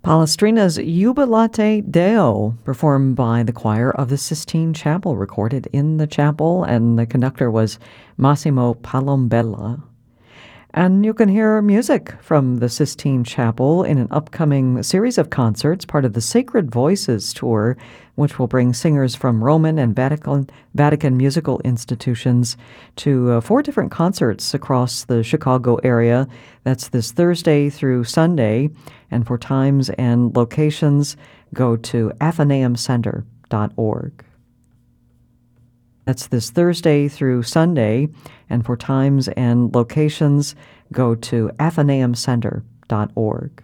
Palestrina's Jubilate Deo, performed by the choir of the Sistine Chapel, recorded in the chapel, and the conductor was Massimo Palombella. And you can hear music from the Sistine Chapel in an upcoming series of concerts, part of the Sacred Voices Tour, which will bring singers from Roman and Vatican musical institutions to 4 different concerts across the Chicago area. That's this Thursday through Sunday. And for times and locations, go to athenaeumcenter.org. That's this Thursday through Sunday, and for times and locations, go to athenaeumcenter.org.